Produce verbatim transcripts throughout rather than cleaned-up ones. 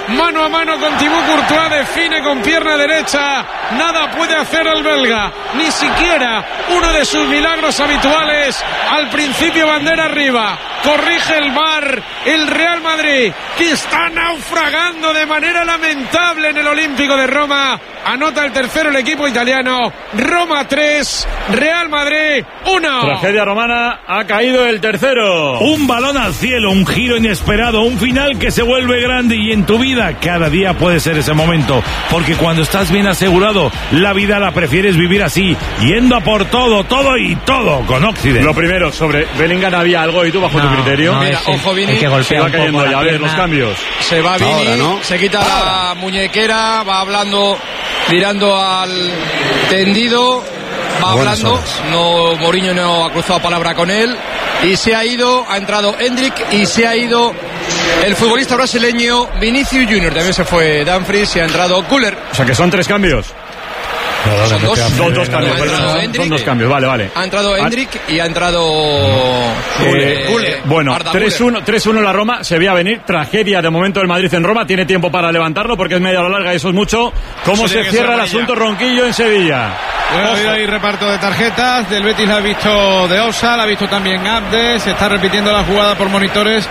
mano a mano con Thibaut Courtois, define con pierna derecha, nada puede hacer el belga, ni siquiera uno de sus milagros habituales. Al principio bandera arriba, corrige el V A R, el Real Madrid, que está naufragando de manera lamentable en el Olímpico de Roma. Anota el tercero el equipo italiano. Roma tres, Real Madrid uno. Tragedia romana, ha caído el tercero. Un balón al cielo, un giro inesperado, un final que se vuelve grande, y en tu vida cada día puede ser ese momento, porque cuando estás bien asegurado, la vida la prefieres vivir así, yendo a por todo, todo y todo con Occident. Lo primero, sobre Bellingham había algo, y tú bajo no, tu criterio. No, Mira, ese, ojo Vini, que se va cayendo ya, a ver los cambios. Se va Vini, ahora, ¿no? se quita ahora la muñequera, va hablando, mirando al tendido, va Buenas hablando, horas. no, Mourinho no ha cruzado palabra con él, y se ha ido, ha entrado Hendrik y se ha ido el futbolista brasileño Vinicius Junior, también se fue Dumfries y ha entrado Güler. O sea que son tres cambios. Son dos, Son dos cambios, Ha perdón, entrado son, Hendrik, son dos cambios, vale, vale. ha entrado Ha- Hendrik y ha entrado Eh, Güler. bueno, Arda tres uno, tres uno la Roma, se veía venir, tragedia de momento del Madrid en Roma, tiene tiempo para levantarlo porque es media hora larga y eso es mucho. ¿Cómo Eso se tiene que cierra ser el amarilla. asunto Ronquillo en Sevilla? Ha habido ahí reparto de tarjetas, del Betis la ha visto de Osa, la ha visto también Abde, se está repitiendo la jugada por monitores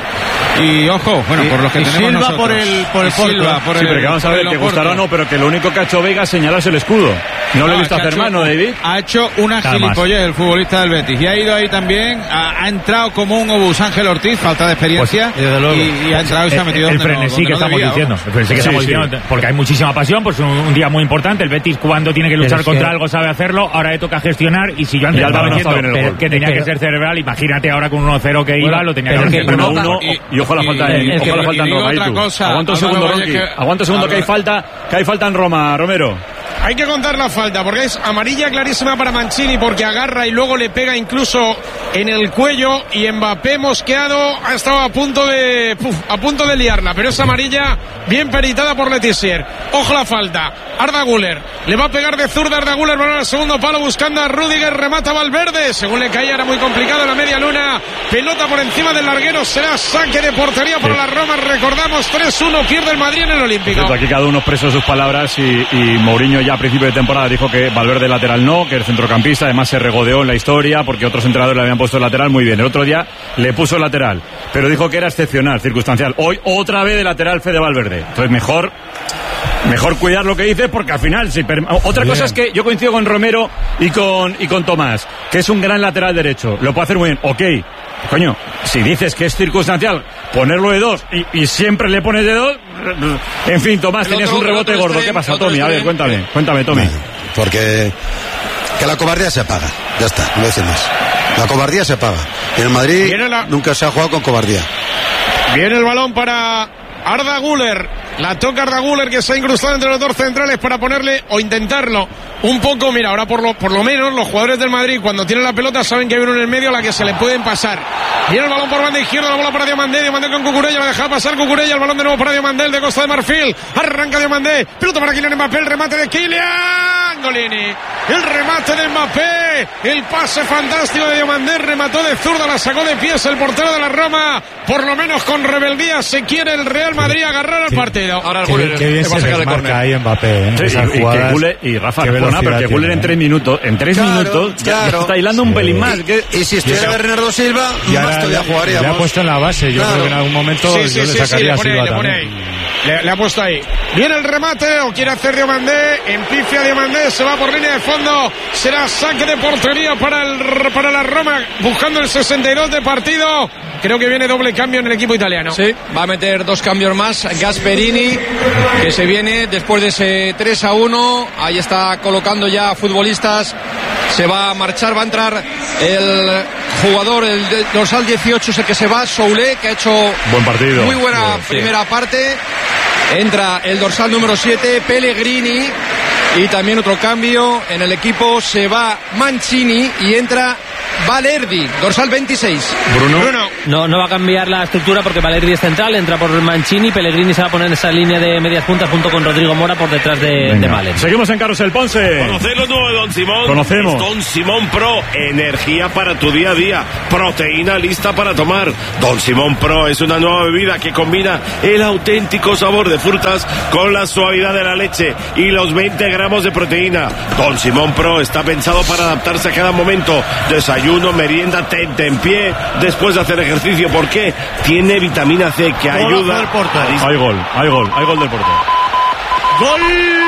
y ojo, bueno, por los que y tenemos Silva nosotros. por el- por el Y Silva Porto. por Sí, el- pero que vamos a por ver, el que Oporto. gustará o no, pero que lo único que ha hecho Vega es señalarse el escudo. No, le he No, visto es que hacer ha hecho- mano, David. Ha hecho una Nada más. gilipollez el futbolista del Betis y ha ido ahí también, ha, ha entrado como un obús Ángel Ortiz, falta de experiencia, Pues, desde luego. y, y ha entrado y se ha El- metido el, donde no- frenesí donde que no estamos debía, diciendo, vamos. el frenesí que Sí, estamos sí. diciendo, porque hay muchísima pasión, pues un, un día muy importante. El Betis, cuando tiene que luchar Pero es contra que- algo, sabe hacerlo. Ahora le toca gestionar, y si yo antes Y Álvaro estaba no diciendo está bien en el que, gol. que tenía Pero- que ser cerebral, imagínate ahora con uno cero que iba, Bueno, lo tenía pero que haber que- gestionado. uno uno y- y ojo a la y- falta y- en, el ojo a la que- falta en y digo Roma, otra Itu. cosa, Aguanta un Álvaro segundo, Valle, Ronqui. que- Aguanta un segundo que hay Álvaro- falta, que hay falta en Roma, Romero. Hay que contar la falta porque es amarilla clarísima para Mancini, porque agarra y luego le pega incluso en el cuello, y Mbappé mosqueado ha estado a punto de puf, a punto de liarla, pero es amarilla bien peritada por Letizier. Ojo la falta, Arda Güler le va a pegar de zurda, Arda Güler va al segundo palo buscando a Rüdiger, remata Valverde, según le caía era muy complicado en la media luna, pelota por encima del larguero, será saque de portería para Sí. la Roma. Recordamos tres uno pierde el Madrid en el Olímpico. Cierto, aquí cada uno expresó sus palabras, y, y Mourinho ya a principio de temporada dijo que Valverde lateral no, que el centrocampista además se regodeó en la historia porque otros entrenadores le habían puesto lateral muy bien. El otro día le puso lateral, pero dijo que era excepcional, circunstancial. Hoy otra vez de lateral Fede Valverde. Entonces mejor mejor cuidar lo que dices, porque al final si per... otra Bien. cosa es que yo coincido con Romero y con y con Tomás, que es un gran lateral derecho, lo puede hacer muy bien, ok. Coño, si dices que es circunstancial ponerlo de dos y, y siempre le pones de dos, en fin, Tomás, El tenías otro- un el rebote otro gordo. extremo, ¿Qué pasa, el otro Tommy? A ver, extremo. cuéntame, cuéntame, Tommy. Bueno, porque que la cobardía se paga, ya está, no dice más. La cobardía se paga. Y en el Madrid Viene la- nunca se ha jugado con cobardía. Viene el balón para Arda Güler. La toca Arda Güler, que se ha incrustado entre los dos centrales para ponerle o intentarlo un poco. Mira, ahora por lo, por lo menos los jugadores del Madrid, cuando tienen la pelota, saben que hay uno en el medio a la que se le pueden pasar. Viene el balón por banda izquierda, la bola para Diomandé. Diomandé con Cucurella, la deja pasar Cucurella. El balón de nuevo para Diomandé, el de Costa de Marfil. Arranca Diomandé. Pelota para Kylian Mbappé. El remate de Kylian Golini. El remate de Mbappé. El pase fantástico de Diomandé. Remató de zurda, la sacó de pies el portero de la Roma. Por lo menos con rebeldía se quiere el Real Madrid agarrar el partido. Ahora el Qué, Güler qué bien le va a se sacar el desmarca córner. ahí Mbappé, ¿eh? Sí, Esas y, y que jugadas, Güler, y Rafa, qué perdona, pero velocidad que Güler tiene, en ¿eh? tres minutos, en tres Claro, minutos, ya- claro. ya está hilando un pelín más. que- Y si estuviera Bernardo Silva, Y más ahora todavía le, le jugaríamos. ha puesto en la base. Yo Claro. creo que en algún momento Sí, yo sí, le sí, sí, sacaría le a pone ahí, Silva le pone también. ahí. Le, le ha puesto ahí. Viene el remate, o quiere hacer Diomandé. Empifia Diomandé, se va por línea de fondo. Será saque de portería para, el, para la Roma, buscando el sesenta y dos de partido. Creo que viene doble cambio en el equipo italiano. Sí, va a meter dos cambios más. Gasperini, que se viene después de ese tres a uno. Ahí está colocando ya futbolistas. Se va a marchar, va a entrar el jugador, el de- dorsal dieciocho, es el que se va, Soulé, que ha hecho Buen partido. muy buena Sí. primera parte. Entra el dorsal número siete, Pellegrini. Y también otro cambio en el equipo, se va Mancini y entra Valerdi, dorsal veintiséis. Bruno. Bruno. No, no va a cambiar la estructura porque Valerdi es central, entra por Mancini, Pellegrini se va a poner en esa línea de medias puntas junto con Rodrigo Mora por detrás de, de Malen. Seguimos en Carrusel Ponce. ¿Conocéis lo nuevo de Don Simón? Conocemos. Es Don Simón Pro, energía para tu día a día, proteína lista para tomar. Don Simón Pro es una nueva bebida que combina el auténtico sabor de frutas con la suavidad de la leche y los veinte gramos de proteína. Don Simón Pro está pensado para adaptarse a cada momento. Desayuno, merienda, tente en pie, después de hacer ejercicio. ¿Por qué? Tiene vitamina C que ayuda a... Hay gol, hay gol, hay gol del Porto. Gol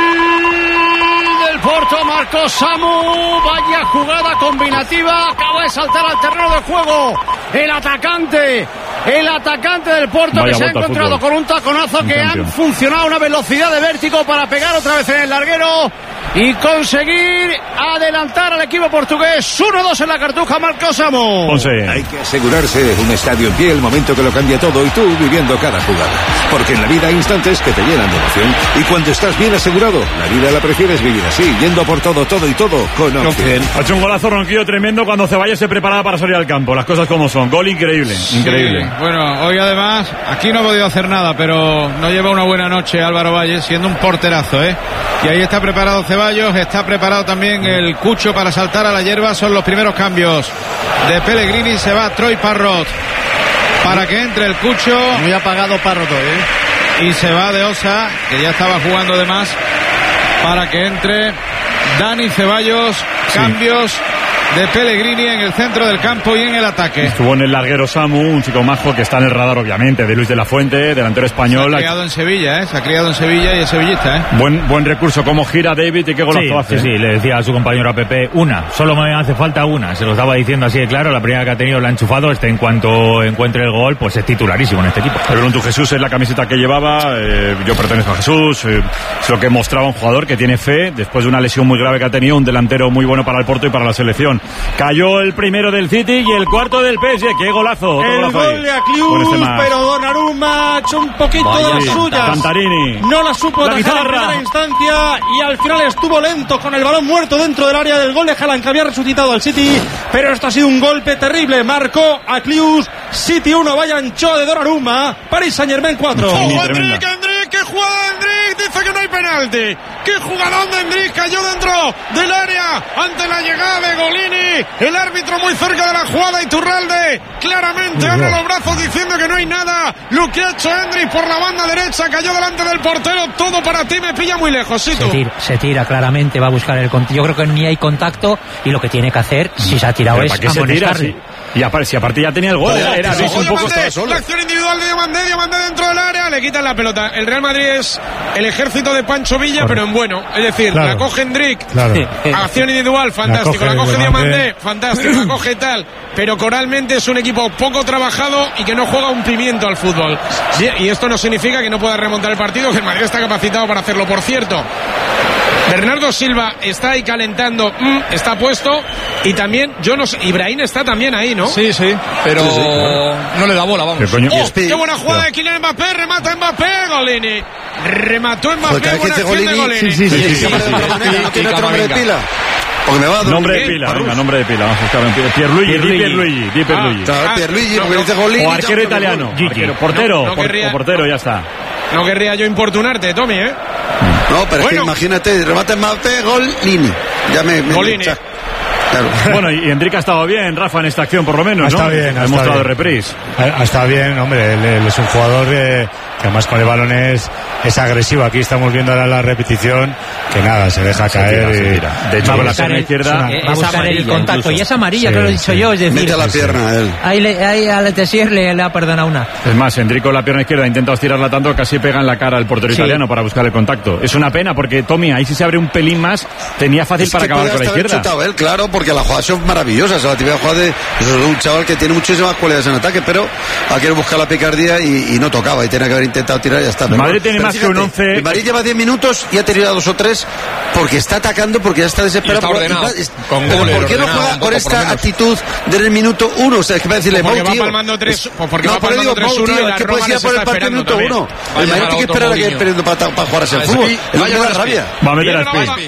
del Porto, marcó Samu. Vaya jugada combinativa. Acaba de saltar al terreno de juego el atacante. El atacante del Porto. Vaya, que se ha encontrado con un taconazo un que campeón. Han funcionado a una velocidad de vértigo para pegar otra vez en el larguero y conseguir adelantar al equipo portugués. uno dos en la Cartuja, marcó Samu. Ponce. Hay que asegurarse un estadio en pie, el momento que lo cambia todo y tú viviendo cada jugada. Porque en la vida hay instantes que te llenan de emoción y cuando estás bien asegurado, la vida la prefieres vivir así, yendo por todo, todo y todo con Opción. Ha hecho un golazo Ronquillo tremendo cuando Ceballos se preparaba para salir al campo. Las cosas como son. Gol increíble, increíble. Sí, bueno, hoy además, aquí no ha podido hacer nada, pero no lleva una buena noche Álvaro Valle, siendo un porterazo, ¿eh? Y ahí está preparado Ceballos, está preparado también el Cucho para saltar a la hierba. Son los primeros cambios de Pellegrini. Se va Troy Parrot para que entre el Cucho. Muy apagado Parrot, ¿eh? Y se va de Osa, que ya estaba jugando de más, para que entre Dani Ceballos. Sí. Cambios de Pellegrini en el centro del campo y en el ataque. Estuvo en el larguero Samu, un chico majo que está en el radar obviamente, de Luis de la Fuente, delantero español. Se ha criado en Sevilla, ¿eh? Se ha criado en Sevilla y es sevillista, ¿eh? Buen, buen recurso, cómo gira David y qué golazo sí, hace. Sí, sí, le decía a su compañero a Pepe, una, solo me hace falta una, se lo estaba diciendo así de claro, la primera que ha tenido la ha enchufado, este en cuanto encuentre el gol, pues es titularísimo en este equipo. Pero tu Jesús es la camiseta que llevaba, eh, yo pertenezco a Jesús, eh, es lo que mostraba un jugador que tiene fe, después de una lesión muy grave que ha tenido, un delantero muy bueno para el Porto y para la selección. Cayó el primero del City y el cuarto del P S G. ¡Qué golazo! Otro el golazo gol ahí. de Aclius, este pero Donnarumma ha hecho un poquito Vaya, de las suyas. Cantarini. No la supo la atajar en primera instancia y al final estuvo lento con el balón muerto dentro del área del gol de Haaland que había resucitado al City, pero esto ha sido un golpe terrible. Marcó Aclius, City uno, vaya anchoa de Donnarumma, Paris Saint-Germain cuatro. ¡Oh, Endrick, Endrick! ¡Qué jugada de Endrick! Dice que no hay penalti. ¡Qué jugadón de Endrick! Cayó dentro del área ante la llegada de Golini. El árbitro muy cerca de la jugada, Iturralde claramente abre los brazos diciendo que no hay nada. Lo que ha hecho Endrick por la banda derecha, cayó delante del portero. Todo para ti, me pilla muy lejos. ¿Sí, se, tira, se tira claramente, va a buscar el contacto. Yo creo que ni hay contacto y lo que tiene que hacer, si se ha tirado, es amonestarle. Y aparte, si aparte ya tenía el gol, era, era un poco la acción individual de Diomandé, Diomandé dentro del área, le quitan la pelota. El Real Madrid es el ejército de Pancho Villa, claro, pero en bueno. Es decir, claro, la coge Endrick, claro, acción individual, fantástico. La coge, coge Diomandé, fantástico. La coge tal, pero coralmente es un equipo poco trabajado y que no juega un pimiento al fútbol. Y esto no significa que no pueda remontar el partido, que el Madrid está capacitado para hacerlo. Por cierto, Bernardo Silva está ahí calentando, mm, está puesto, y también, yo no sé, Ibrahim está también ahí, ¿no? Sí, sí, pero sí, sí, claro, no le da bola, vamos. ¿Qué, coño? Oh, qué buena jugada de Kylian Mbappé, remata Mbappé, Golini. Remató Mbappé, buena acción de Golini. Sí, sí, sí. sí, sí, sí, sí. ¿No tiene otro nombre de pila? Porque me va a dar nombre de pila, venga, nombre de pila. Vamos a buscar Pierluigi, di Pierluigi, di Pierluigi. Ah, Pierluigi, porque dice Golini. O arquero italiano, arquero, portero, no, no querría, o portero, ya está. No querría yo importunarte, Tommy, ¿eh? No, pero bueno, es que imagínate, remata Mbappé, Golini. Ya me... me Golini. Claro. Bueno, y Endrick ha estado bien, Rafa, en esta acción por lo menos, ¿no? Está bien, ha mostrado de reprise. Ha, ha estado bien, hombre, él, él es un jugador que, que además con el balón es, es agresivo. Aquí estamos viendo ahora la repetición, que nada, se deja se caer. Tira, se tira. Y, de hecho, con la pierna izquierda es, es amarilla, el contacto, incluso. Y es amarilla, sí, que lo he dicho sí. yo, es decir, mete la pierna él. Ahí, le, ahí a Letessier le, le ha perdonado una. Es más, Endrick con la pierna izquierda intenta estirarla tanto, casi pega en la cara al portero sí. italiano para buscar el contacto. Es una pena porque Tommy, ahí si se abre un pelín más, tenía fácil es para acabar con la izquierda. Chutado él, claro, porque la jugada son maravillosa, o sea, la típica jugada de es un chaval que tiene muchísimas cualidades en ataque, pero ha querido buscar la picardía y, y no tocaba, y tenía que haber intentado tirar y ya está. El Madrid tiene más fíjate, que un once. El Madrid lleva diez minutos y ha tenido dos o tres porque está atacando, porque ya está desesperado. Y está ordenado, y va, con pero goles, ¿por qué no juega con esta actitud del minuto uno? O sea, es que va a decirle, porque Mau, va palmando tres, pues, porque no, va palmando tres uno y la que Roma puedes ir por el partido minuto uno. El Madrid tiene que esperar a que perdiendo para, para jugar a ese fútbol. Es una rabia. Va a meter a Speed.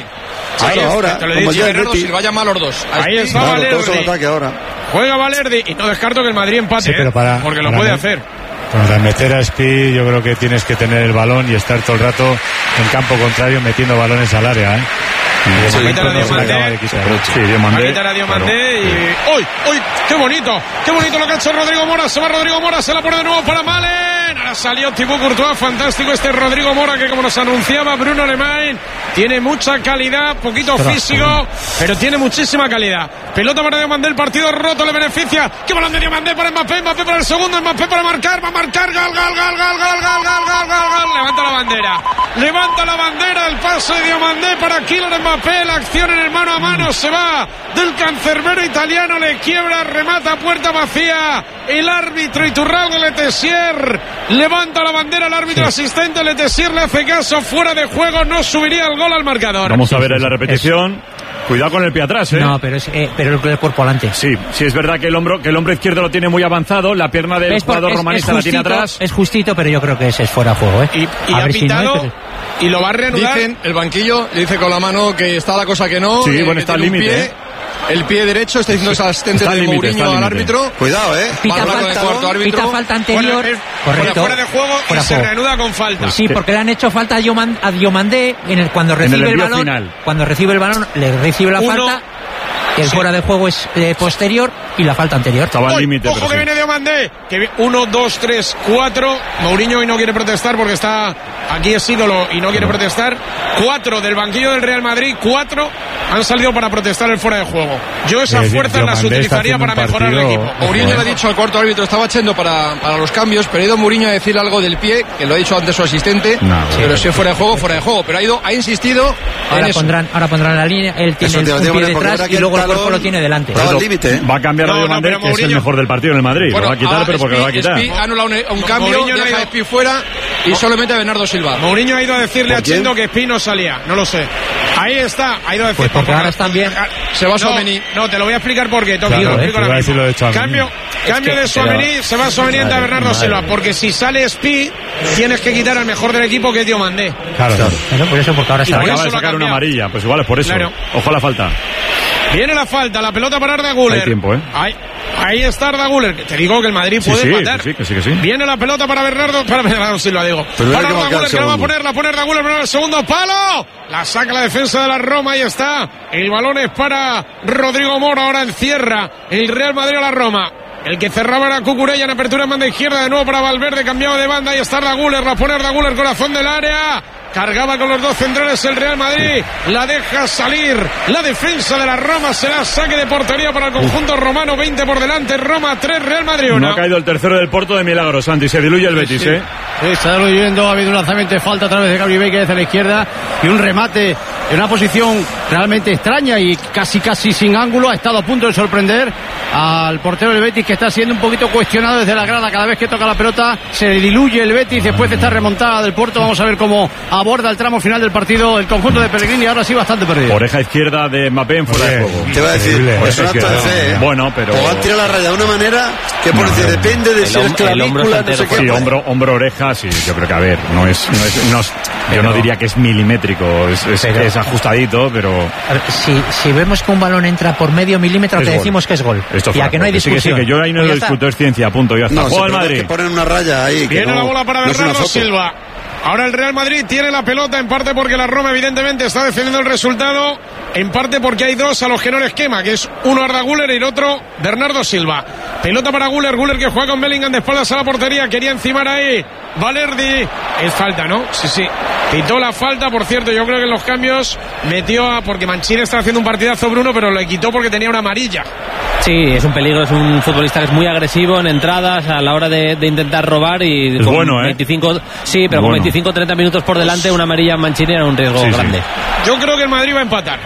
Claro, ahora, te lo he dicho, Bernardo Silva llama a los dos. A Ahí Speed, está claro, Valerdi. todos al ataque ahora. Juega Valerdi y no descarto que el Madrid empate, Sí, pero para- ¿eh? porque lo para puede mí- hacer. Para meter a Speed, yo creo que tienes que tener el balón y estar todo el rato en campo contrario metiendo balones al área, ¿eh? Y de Sí, momento quítale a no se le Diomandé. acaba de quitar. Sí, Va a Diomandé. quitar a Diomandé y... ¡Uy! ¡Uy! ¡Qué bonito! ¡Qué bonito lo que ha hecho Rodrigo Mora! Se va Rodrigo Mora, se la pone de nuevo para Malen. Ahora salió Thibaut Courtois. Fantástico este Rodrigo Mora que, como nos anunciaba Bruno Alemán, tiene mucha calidad, poquito físico, pero tiene muchísima calidad. Pelota para Diomandé, el partido roto, le beneficia. ¡Qué balón de Diomandé para Mbappé! Mbappé para el segundo, Mbappé para marcar, va a marcar, gol, gol, gol, gol, gol, gol, gol, gol, gol, gol. Levanta la bandera. Levanta la bandera, el pase de Diomandé para Kylian Mbappé, la acción en el mano a mano, se va del cancerbero italiano, le quiebra, remata, puerta vacía, el árbitro Iturralde Letessier levanta la bandera, el árbitro asistente Letessier le hace caso, fuera de juego, no subiría el gol al marcador. Vamos a ver en la repetición. Cuidado con el pie atrás, ¿eh? No, pero es eh, pero el cuerpo adelante. Sí, sí es verdad que el hombro que el hombro izquierdo lo tiene muy avanzado, la pierna del Es por- jugador es- romanista es la tiene justito, atrás. Es justito, pero yo creo que ese es fuera de juego, ¿eh? Y, y A ha ver si no es, pitado pero- y lo va a reanudar. Dicen, el banquillo le dice con la mano que está la cosa que no. Sí, eh, bueno, que está al tiene un límite, pie, ¿eh? El pie derecho, está diciendo ese asistente Está al de límite, está Mourinho al al límite. árbitro. Cuidado, eh. Pita Para hablar con el falta, cuarto árbitro. pita falta anterior. Fuera, Correcto. fuera de juego Fuera y se juego. reanuda con falta. Sí, porque le han hecho falta a Dioman- a Diomandé en el, cuando el recibe el, envío balón. final. Cuando recibe el balón, le recibe la Uno. falta. El Sí. fuera de juego es eh, posterior y la falta anterior. Estaba al ¡Uy! límite, Ojo pero que sí. viene Diomandé. Que vi- uno, dos, tres, cuatro. Mourinho hoy no quiere protestar porque está aquí es ídolo y no quiere protestar. Cuatro del banquillo del Real Madrid. Cuatro han salido para protestar el fuera de juego. Yo esas Sí, fuerzas las Diomandé está utilizaría haciendo para un mejorar el partido- equipo. Mourinho Ojo, le ha dicho al cuarto árbitro, estaba echando para, para los cambios, pero ha ido Mourinho a decir algo del pie, que lo ha dicho antes su asistente, No, pero si es fuera de juego, fuera de juego. Pero ha ido, ha insistido en Ahora eso. pondrán, ahora pondrán la línea, él tiene Eso el te lo un digo, pie porque ahora detrás que y el luego el cuerpo talón- lo tiene delante. Estaba al límite, ¿eh? Va a cambiar a No, no, Diomandé, pero que es el Mourinho- mejor del partido en el Madrid. Bueno, lo va a quitar, ahora pero porque lo va a Speed- quitar. Speed ha anulado un, un cambio, Mourinho no ha deja a ido- Speed fuera y solamente a Bernardo Silva. Mourinho ha ido a decirle ¿Por a quién? Chendo que Pi no salía. No lo sé. Ahí está. Ha ido a decir Pues porque ahora están bien. Se va no, Tchouaméni. no, te lo voy a explicar por qué, Toki, Claro, te lo eh, explico te ahora iba a decir mismo. lo de Tchouaméni. Cambio, cambio que- de Tchouaméni, pero- se va Tchouaméni ante Madre, Bernardo madre Silva, mía. porque si sale Spi, tienes que quitar al mejor del equipo que es Diomandé. Claro, claro. Bueno, por eso, porque ahora Y está por bien. eso Acaba de lo ha sacar una cambiado. amarilla, pues igual es por eso. Claro. Ojo a la falta. Viene la falta, la pelota para Arda Güler. Hay tiempo, ¿eh? Ahí, ahí está Arda Güler. Que te digo que el Madrid Sí, puede sí, empatar. que sí, que sí, que sí. Viene la pelota para Bernardo, para Bernardo Silva, digo. Pero para hay que Arda marcar Güler, el que la va a segundo. poner, la pone Arda Güler, pero el segundo palo. La saca la defensa de la Roma, ahí está. El balón es para Rodrigo Mora, ahora encierra el Real Madrid a la Roma. El que cerraba era Cucurella en apertura en banda izquierda, de nuevo para Valverde, cambiado de banda, ahí está Arda Güler, la pone Arda Güler, corazón del área. Cargaba con los dos centrales el Real Madrid, la deja salir la defensa de la Roma, será saque de portería para el conjunto romano, veinte por delante, Roma tres, Real Madrid uno. No ha caído el tercero del Porto de milagro, Santi. Se diluye el Betis, ¿eh? Sí, está diluyendo, ha habido un lanzamiento de falta a través de Gabriel Veiga desde la izquierda y un remate en una posición realmente extraña y casi casi sin ángulo. Ha estado a punto de sorprender al portero del Betis, que está siendo un poquito cuestionado desde la grada. Cada vez que toca la pelota se diluye el Betis después de esta remontada del Porto. Vamos a ver cómo aborda el tramo final del partido el conjunto de Pellegrini, ahora sí bastante perdido. Oreja izquierda de Mbappé en fuera de Oye, juego. Te iba a decir, Increíble, es un acto de izquierda. fe, ¿eh? Bueno, pero- Te van a tirar la raya de una manera que por decir, depende de El si es hom- el hombro clavícula, está no sé entero. qué. Sí, pues- hombro, hombro, oreja, sí, yo creo que a ver, no es, no es, no es- yo no diría que es milimétrico, es, es, Pero- es ajustadito, pero A ver, si, si vemos que un balón entra por medio milímetro, Es te gol. decimos que es gol. esto y a fue que no hay sí, que sí, discusión. que yo ahí no Pues lo ya está. discuto, es ciencia, punto, ya está. No, Juega el simplemente Madrid. que ponen una raya ahí. que Viene no- la bola para no es una Bernardo foto. Silva. Ahora el Real Madrid tiene la pelota, en parte porque la Roma evidentemente está defendiendo el resultado, en parte porque hay dos a los que no les quema, que es uno Arda Güler y el otro Bernardo Silva. Pelota para Güler, Güler que juega con Bellingham de espaldas a la portería, quería encimar ahí Valerdi. Es falta, ¿no? Sí, sí. Pitó la falta, por cierto, yo creo que en los cambios metió a... porque Mancini está haciendo un partidazo, Bruno, pero le quitó porque tenía una amarilla. Sí, es un peligro, es un futbolista que es muy agresivo en entradas a la hora de, de intentar robar y Es con bueno, ¿eh? veinticinco, sí, pero Bueno. con veinticinco treinta minutos por delante una amarilla en Mancini era un riesgo Sí, sí. grande. Yo creo que el Madrid va a empatar.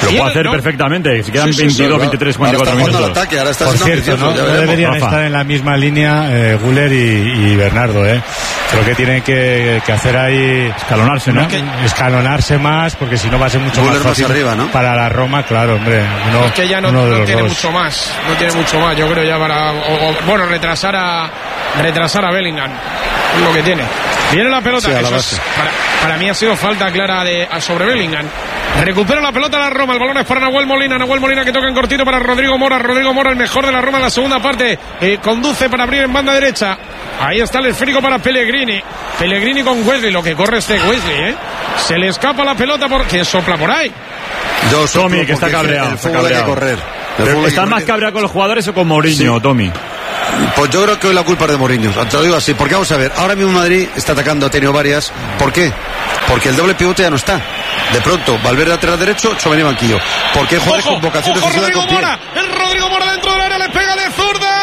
Lo puede hacer no. perfectamente. Si quedan sí, sí, veintidós, veintitrés, cuarenta y cuatro minutos. Ataque, ahora está Por cierto, ¿no? no deberían Rafa. estar en la misma línea eh, Güler y, y Bernardo, ¿eh? Creo que tienen que, que hacer ahí... Escalonarse, ¿no? Que, escalonarse más, porque si no va a ser mucho Güler más fácil más arriba, ¿no? para la Roma, claro, hombre. Uno, es que ya no, no tiene dos. mucho más. No tiene mucho más, yo creo ya para... O, o, bueno, retrasar a retrasar a Bellingham. Es lo que tiene. Viene la pelota. Sí, Eso es, para, para mí ha sido falta clara de sobre Bellingham. Recupera la pelota la Roma. El balón es para Nahuel Molina. Nahuel Molina que toca en cortito para Rodrigo Mora. Rodrigo Mora, el mejor de la Roma en la segunda parte. Eh, conduce para abrir en banda derecha. Ahí está el esférico para Pellegrini. Pellegrini con Wesley. Lo que corre este Wesley, ¿eh? Se le escapa la pelota porque sopla por ahí. Yo Tommy, que está cabreado. Está cabreado. Correr. ¿Estás más cabreado con los jugadores o con Mourinho, sí. Tommy? Pues yo creo que hoy la culpa es de Mourinho. Te lo digo así, porque vamos a ver, ahora mismo Madrid está atacando, ha tenido varias. ¿Por qué? Porque el doble pivote ya no está. De pronto, Valverde lateral derecho, Tchouaméni banquillo. ¿Por qué jugadores con vocación defensiva Rodrigo con Mora, el Rodrigo Mora dentro del área, le pega de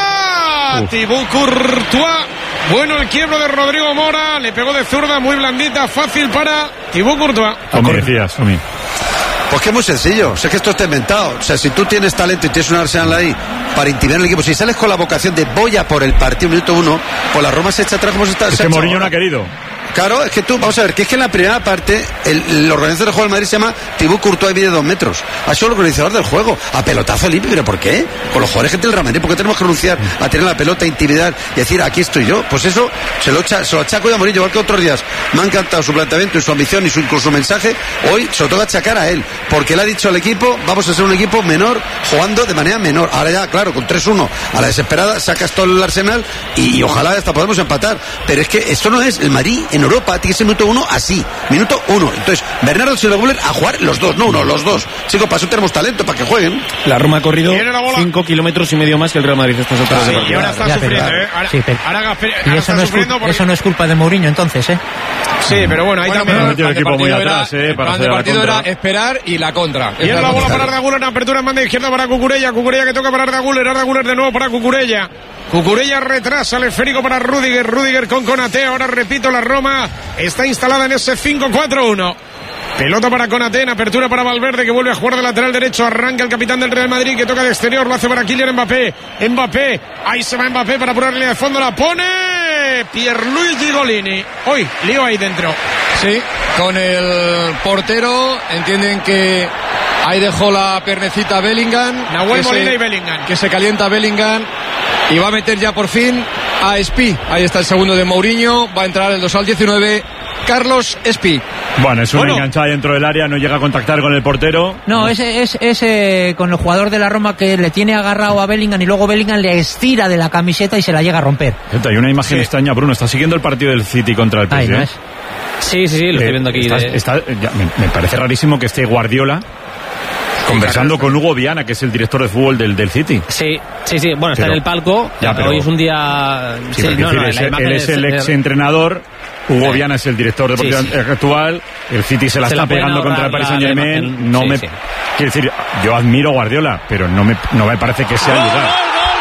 zurda. Uf. Thibaut Courtois. Bueno el quiebro de Rodrigo Mora, le pegó de zurda, muy blandita, fácil para Thibaut Courtois. Como decías, Tommy. Pues que es muy sencillo, o sea, que esto está inventado. O sea, si tú tienes talento y tienes un Arsenal ahí para intimidar al equipo, si sales con la vocación de voy a por el partido minuto uno, pues la Roma se echa atrás como se está. Es se que Mourinho no ha querido. Claro, es que tú, vamos a ver, que es que en la primera parte el, el organizador del juego del Madrid se llama Thibaut Courtois y mide dos metros. Ha sido el organizador del juego, a pelotazo limpio, ¿pero por qué? Con los jugadores que tiene el Real Madrid, ¿por qué tenemos que renunciar a tener la pelota, intimidar y decir aquí estoy yo? Pues eso se lo, echa, se lo achaco a Mourinho, igual que otros días. Me ha encantado su planteamiento y su ambición y su, incluso su mensaje. Hoy se lo toca achacar a él, porque él ha dicho al equipo, vamos a ser un equipo menor, jugando de manera menor. Ahora ya, claro, con tres uno a la desesperada, sacas todo el Arsenal y, y ojalá hasta podemos empatar. Pero es que esto no es el Madrid en Europa, tiene que ser minuto uno así, minuto uno. Entonces, Bernardo Silva y Güler a jugar los dos, no uno, los dos. Chicos, para eso tenemos talento, para que jueguen. La Roma ha corrido cinco kilómetros y medio más que el Real Madrid estas otras sí, y ahora está ya, sufriendo, pero, ¿eh? Ahora, sí, pero, ahora, ahora, ahora y eso, no es culpa, porque... eso no es culpa de Mourinho, entonces, ¿eh? Sí, pero bueno, ahí bueno, también ha metido el equipo muy atrás, era, ¿eh? Para el partido era esperar y la contra. Y es la bola para Arda Güler, en apertura en banda izquierda para Cucurella. Cucurella que toca para Arda Güler, Arda Güler de nuevo para Cucurella. Cucurella retrasa el esférico para Rüdiger, Rüdiger con Konaté. Ahora repito, la Roma está instalada en ese cinco cuatro uno. Pelota para Konaté, en apertura para Valverde que vuelve a jugar de lateral derecho. Arranca el capitán del Real Madrid que toca de exterior, lo hace para Kylian Mbappé. Mbappé, ahí se va Mbappé para ponerle de fondo, la pone Pierluigi Golini. Hoy, lío ahí dentro. Sí, con el portero, entienden que ahí dejó la pernecita Bellingham. Nahuel Molina se, y Bellingham. Que se calienta Bellingham y va a meter ya por fin a Espí. Ahí está el segundo de Mourinho, va a entrar el dorsal diecinueve. Carlos Espí. Bueno, es una bueno. enganchada dentro del área, no llega a contactar con el portero. No, no. ese es ese con el jugador de la Roma que le tiene agarrado a Bellingham y luego Bellingham le estira de la camiseta y se la llega a romper. Hay una imagen sí. extraña, Bruno, está siguiendo el partido del City contra el P S G. Ay, ¿no es? Sí, sí, sí, lo estoy viendo aquí. Está, de... está, ya, me, me parece rarísimo que esté Guardiola conversando con Hugo Viana, que es el director de fútbol del, del City. Sí, sí, sí. Bueno, está pero, en el palco. Ya, pero, hoy es un día... Sí, sí, no, no, decir, es, él es el ex entrenador. Hugo Viana es el director deportivo sí, sí. actual. El City se la se está la pegando contra el Paris Saint-Germain. No sí, me... Sí. Quiero decir, yo admiro a Guardiola, pero no me, no me parece que sea el lugar.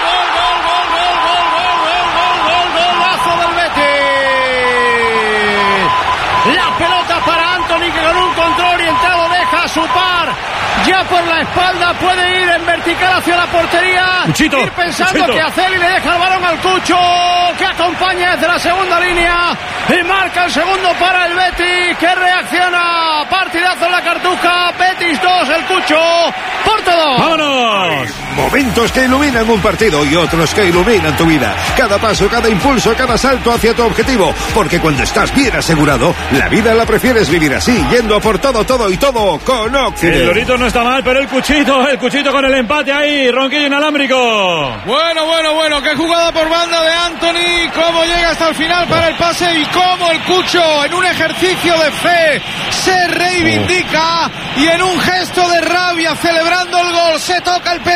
La pelota para Antony, que con un control orientado deja su par. Ya por la espalda puede ir en vertical hacia la portería. Cuchito, ir pensando Cuchito. que hacer y le deja el balón al Cucho, que acompaña desde la segunda línea y marca el segundo para el Betis, que reacciona. Partidazo en la Cartuja. Betis dos, el Cucho por todo. ¡Vámonos! Momentos que iluminan un partido y otros que iluminan tu vida. Cada paso, cada impulso, cada salto hacia tu objetivo. Porque cuando estás bien asegurado, la vida la prefieres vivir así, yendo a por todo, todo y todo con Occident. El Dorito no está mal, pero el Cuchito, el Cuchito con el empate ahí, ronquillo inalámbrico. Bueno, bueno, bueno, qué jugada por banda de Antony, cómo llega hasta el final para el pase y cómo el Cucho en un ejercicio de fe se reivindica y en un gesto de rabia celebrando el gol se toca el pecho una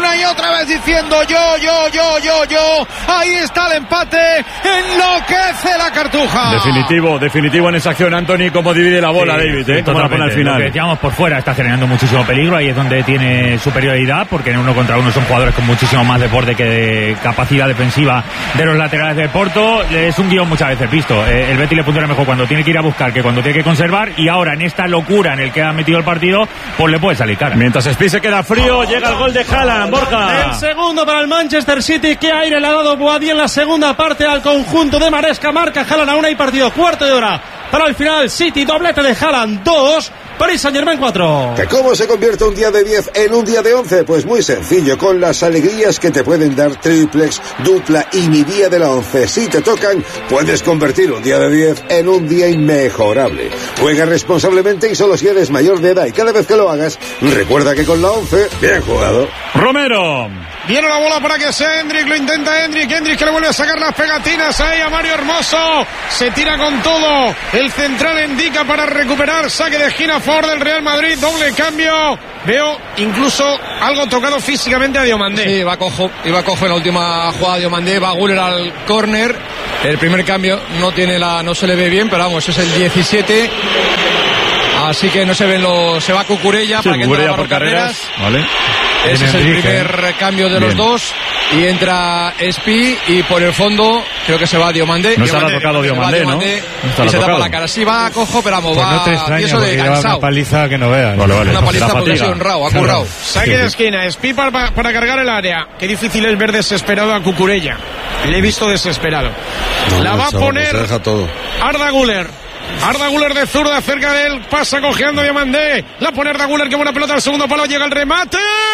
una y otra vez diciendo yo, yo, yo, yo, yo. Ahí está el empate. Enloquece la Cartuja. Definitivo, definitivo en esa acción, Anthony, cómo divide la bola, sí, David, sí, ¿eh? Como la pone al final. Lo que decíamos por fuera, está generando muchísimo peligro, ahí es donde tiene superioridad, porque en uno contra uno son jugadores con muchísimo más deporte que de capacidad defensiva de los laterales de Porto. Es un guión muchas veces visto. El Betis le funciona mejor cuando tiene que ir a buscar que cuando tiene que conservar, y ahora en esta locura en el que ha metido el partido, pues le puede salir cara. Mientras Spi se queda frío, llega el gol de Haaland, Borja. El segundo para el Manchester City. Qué aire le ha dado Boadí en la segunda parte al conjunto de Maresca. Marca Haaland, aún hay partido, cuarto de hora para el final. City, doblete de Haaland, dos. Paris Saint-Germain cuatro. ¿Que cómo se convierte un día de diez en un día de once? Pues muy sencillo, con las alegrías que te pueden dar triplex, dupla y mi día de la once. Si te tocan, puedes convertir un día de diez en un día inmejorable. Juega responsablemente y solo si eres mayor de edad, y cada vez que lo hagas, recuerda que con la once, bien jugado. Romero. Viene la bola para que sea Hendrik, lo intenta Hendrik, Hendrik que le vuelve a sacar las pegatinas ahí a Mario Hermoso, se tira con todo, el central indica para recuperar, saque de esquina a favor del Real Madrid, doble cambio, veo incluso algo tocado físicamente a Diomandé. Sí, va cojo, iba cojo en la última jugada de Diomandé, va Guller al córner, el primer cambio no tiene la, no se le ve bien, pero vamos, es el diecisiete. Así que no se ven los... Se va Cucurella, sí, para que entre por carreras. Vale. Ese es el primer cambio de los Bien. dos. Y entra Spi y por el fondo creo que se va Diomandé. No se ha tocado Diomandé, ¿no? no y se tapa la cara. Sí, va cojo, pero vamos, pues va... no te extraña, eso de cansado. Una paliza que no veas. Vale, vale. Una paliza porque ha sido honrado, ha currado. Saque de esquina, Spi para, para cargar el área. Qué difícil es ver desesperado a Cucurella. Le he visto desesperado. No, la va a poner Arda Güler. Arda Güler de zurda, cerca de él, pasa cojeando Diomandé, la pone Arda Güler, que buena pelota al segundo palo, llega el remate,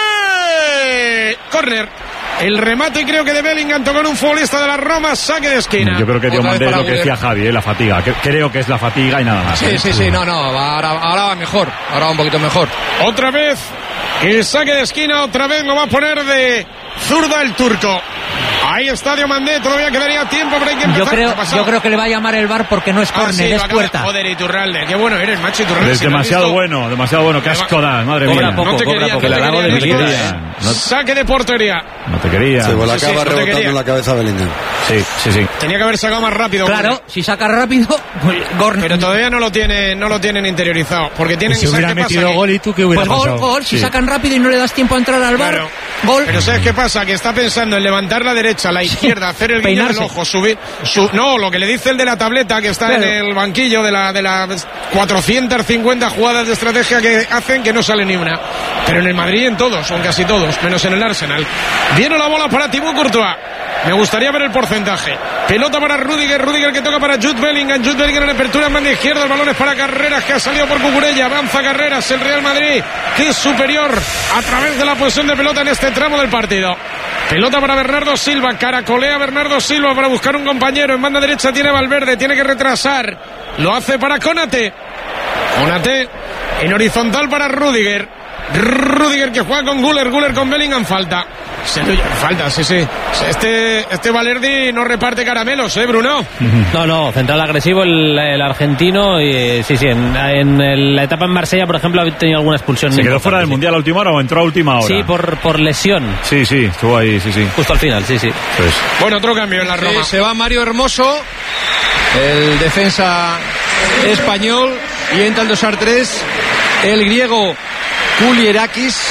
córner, el remate creo que de Bellingham tocó en un futbolista de la Roma, saque de esquina. Yo creo que Diomandé es lo que decía Javi, ¿eh? La fatiga, creo que es la fatiga y nada más. Sí, ¿eh? sí, sí, no, no, ahora, ahora va mejor, ahora va un poquito mejor. Otra vez, el saque de esquina, otra vez lo va a poner de zurda el turco. Ahí está Diomandé, todavía quedaría tiempo, pero hay que empezar. Yo creo, yo creo que le va a llamar el V A R porque no es córner, ah, sí, es puerta. Joder, Iturralde, qué bueno eres, macho Iturralde. Es si demasiado bueno, demasiado bueno, qué asco das, madre mía. Poco, no te quería, poco, no te quería, no te quería. No... Saque de portería. No te quería. Se pues la sí, acaba sí, rebotando no en la cabeza a Bellingham. Sí, sí, sí. Tenía que haber sacado más rápido. Claro, Güler. Si saca rápido, pues gol. Pero todavía no lo tienen, no lo tienen interiorizado, porque tienen si que hubiera metido gol y tú qué hubiera pues pasado. Gol, gol, si sí. sacan rápido y no le das tiempo a entrar al V A R, claro. Gol. Pero ¿sabes qué pasa? Que está pensando en levantar la derecha, la izquierda, hacer el guiño del ojo, subir, su, no, lo que le dice el de la tableta que está claro. en el banquillo de la de las cuatrocientas cincuenta jugadas de estrategia que hacen, que no sale ni una. Pero en el Madrid en todos, o en casi todos, menos en el Arsenal. Viene la bola para Thibaut Courtois. Me gustaría ver el porcentaje. Pelota para Rudiger, Rudiger que toca para Jude Bellingham, Jude Bellingham en la apertura en banda izquierda, el balón es para Carreras que ha salido por Cucurella, avanza Carreras, el Real Madrid que es superior a través de la posesión de pelota en este tramo del partido. Pelota para Bernardo Silva, caracolea Bernardo Silva para buscar un compañero, en banda derecha tiene Valverde, tiene que retrasar, lo hace para Konate, Konate en horizontal para Rudiger, Rudiger que juega con Güler, Güler con Bellingham, falta. Falta, sí, sí. Este, este Valerdi no reparte caramelos, ¿eh, Bruno? No, no, central agresivo el, el argentino. Y, sí, sí, en, en la etapa en Marsella, por ejemplo, ha tenido alguna expulsión. ¿Se quedó fuera del Mundial a última hora o entró a última hora? Sí, por, por lesión. Sí, sí, estuvo ahí, sí, sí. Justo al final, sí, sí. Pues. Bueno, otro cambio en la Roma. Sí, se va Mario Hermoso, el defensa español, y entra el dos a tres, el griego Kulierakis.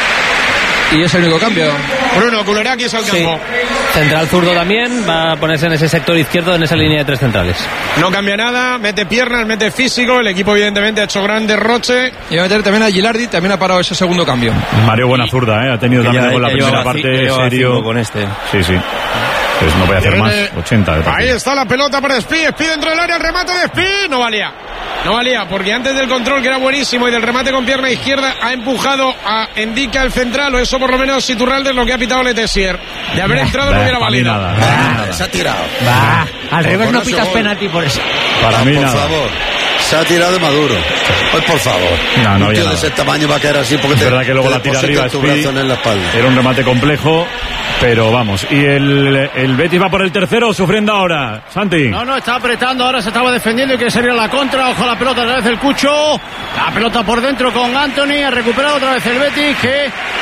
Y es el único cambio. Bruno Kulierakis al campo. Sí. Central zurdo también, va a ponerse en ese sector izquierdo, en esa línea de tres centrales. No cambia nada, mete piernas, mete físico, el equipo evidentemente ha hecho gran derroche. Y va a meter también a Gilardi, también ha parado ese segundo cambio. Mario buena zurda, ¿eh? Ha tenido que también ya, con la primera parte serio. Con este. Sí, sí. Pues no voy a hacer más, ochenta de ahí está la pelota para Spi, Spi dentro del área, el remate de Spi, no valía. No valía, porque antes del control, que era buenísimo, y del remate con pierna izquierda, ha empujado a Endica el central, o eso por lo menos Iturralde es lo que ha pitado Letessier. De haber bah, entrado bah, no hubiera valido. Nada, bah, nada. Se ha tirado. Bah, al revés no, no pitas penalti por eso. Para no, mí por nada. favor. Se ha tirado de Maduro. Pues por favor. No, no un tío nada. de ese tamaño va a caer así porque es te, verdad que luego te la tira arriba tu brazo en la espalda. Era un remate complejo, pero vamos. Y el, el Betis va por el tercero, sufriendo ahora. Santi. No, no, está apretando, ahora se estaba defendiendo y quiere salir a la contra. Ojo a la pelota, otra vez el Cucho. La pelota por dentro con Anthony. Ha recuperado otra vez el Betis, que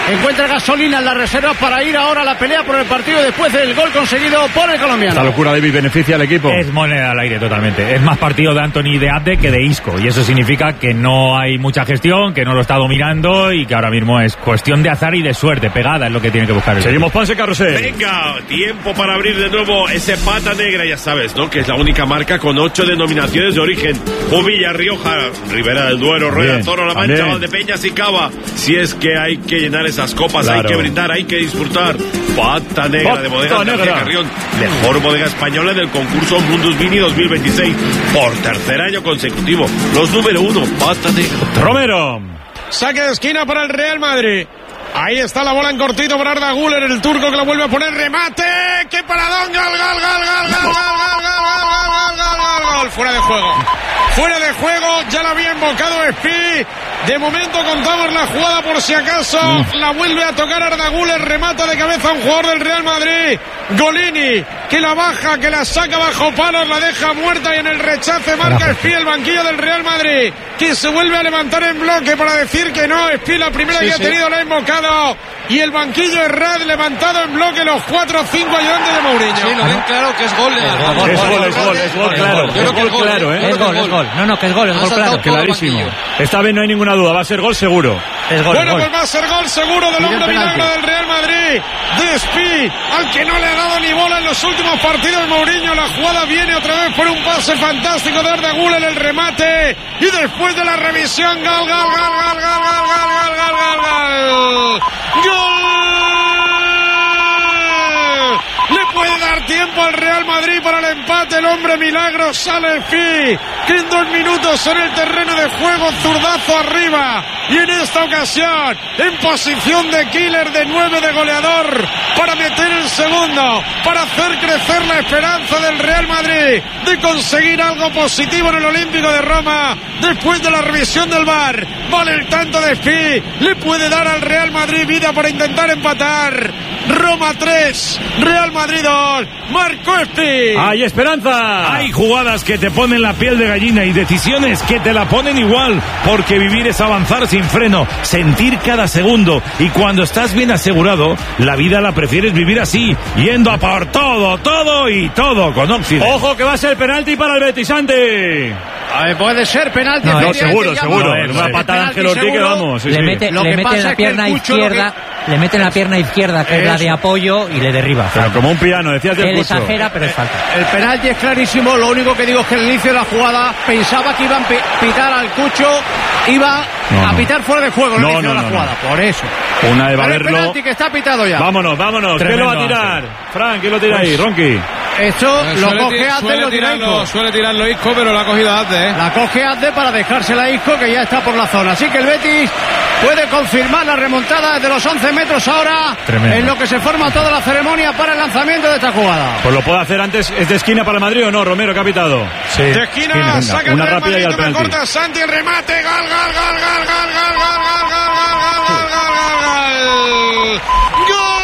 encuentra gasolina en la reserva para ir ahora a la pelea por el partido después del gol conseguido por el colombiano. Esta locura, David, beneficia al equipo. Es moneda al aire totalmente. Es más partido de Anthony de Abde que de Isco. Y eso significa que no hay mucha gestión, que no lo está dominando y que ahora mismo es cuestión de azar y de suerte. Pegada es lo que tiene que buscar el Seguimos, Ponce Carrusel. Venga, tiempo para abrir de nuevo ese pata negra, ya sabes, ¿no? Que es la única marca con ocho denominaciones de origen. Jumilla, Rioja, Ribera del Duero, Rueda, Toro, La Mancha, Valdepeñas y Cava. Si es que hay que llenar esas copas, claro. Hay que brindar, hay que disfrutar. Pata negra Pata de Bodegas García Carrión, mejor bodega española del concurso Mundus Mini dos mil veintiséis por tercer año consecutivo. Los número uno, Pata negra. Romero. Saque de esquina para el Real Madrid. Ahí está la bola en cortito para Arda Güler, el turco que la vuelve a poner, remate, qué paradón, gol, gol, gol, gol, gol, gol, gol, gol, gol, gol, gol, fuera de juego. Fuera de juego, ya la había invocado Espí. De momento contamos la jugada por si acaso. Mm. La vuelve a tocar Arda Güler, remata de cabeza a un jugador del Real Madrid. Golini, que la baja, que la saca bajo palos, la deja muerta y en el rechace marca Espí el banquillo del Real Madrid, que se vuelve a levantar en bloque para decir que no. Espí la primera sí, que sí. ha tenido la ha invocado. Y el banquillo Herrad levantado en bloque, los cuatro o cinco ayudantes de Mourinho. Sí, lo ven claro que es gol. Es gol, es gol, es gol, es gol, claro. Yo creo que es gol, claro, ¿eh? Es gol, es gol. No, no, que es gol, es gol claro. Clarísimo. Esta vez no hay ninguna duda, va a ser gol seguro. Es gol, bueno, pues va a ser gol seguro del hombre milagro del Real Madrid, de Espí, al que no le ha dado ni bola en los últimos partidos Mourinho. La jugada viene otra vez por un pase fantástico de Arda Güler, el remate, y después de la revisión, gol, gol, gol, gol, gol, gol, gol, gol, gol, gol, gol. Le puede dar tiempo al Real Madrid para el empate. El hombre milagro sale Espí, que en dos minutos en el terreno de juego, zurdazo arriba. Y en esta ocasión, en posición de killer, de nueve, de goleador, para meter el segundo, para hacer crecer la esperanza del Real Madrid de conseguir algo positivo en el Olímpico de Roma. Después de la revisión del V A R, vale el tanto de Espí, le puede dar al Real Madrid vida para intentar empatar. Roma tres, Real Madrid dos, marcó Espí. ¡Hay esperanza! Hay jugadas que te ponen la piel de gallina y decisiones que te la ponen igual, porque vivir es avanzar sin freno, sentir cada segundo, y cuando estás bien asegurado, la vida la prefieres vivir así, yendo a por todo, todo y todo con Occident. ¡Ojo que va a ser penalti para el Betisante! A ver, puede ser penalti. No, no seguro, seguro. No, una patada de Ángel Ortiz que vamos. Sí, le sí. mete, le mete en la pierna izquierda, que... le mete en la pierna izquierda, que es la de apoyo, y le derriba. Pero como un piano, decías del Él Cucho. exagera, pero es falta. El penalti es clarísimo. Lo único que digo es que al inicio de la jugada pensaba que iban a pitar al Cucho, iba no, a pitar fuera de juego. No, no, no, de la no, jugada, no. por eso. Una de Pero Valerlo. el penalti que está pitado ya. Vámonos, vámonos. ¿Quién lo va a tirar? Fran, ¿quién lo tira ahí? Ronqui. Esto no, lo suele coge Azde, suele lo tira tirarlo, suele tirarlo Isco, pero lo ha cogido Azde, ¿eh? La coge Azde para dejársela a Isco, que ya está por la zona. Así que el Betis puede confirmar la remontada desde los once metros ahora. Tremendo. En lo que se forma toda la ceremonia para el lanzamiento de esta jugada. Pues lo puede hacer antes. ¿Es de esquina para el Madrid o no, Romero, que ha pitado? Sí. De esquina, esquina saca una el rápida Madrid, y al penalti. corta Santi, el remate, gol, gol, gol, gol, gol, gol, gol, gol, gol, gol, gol, gol, gol, gol, gol.